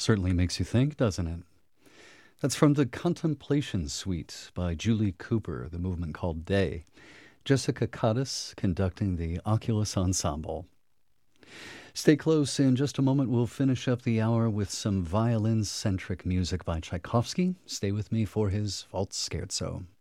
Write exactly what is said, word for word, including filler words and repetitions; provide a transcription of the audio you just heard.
Certainly makes you think, doesn't it? That's from the Contemplation Suite by Julie Cooper, the movement called Day. Jessica Cottis conducting the Oculus Ensemble. Stay close. In just a moment, we'll finish up the hour with some violin-centric music by Tchaikovsky. Stay with me for his Waltz Scherzo.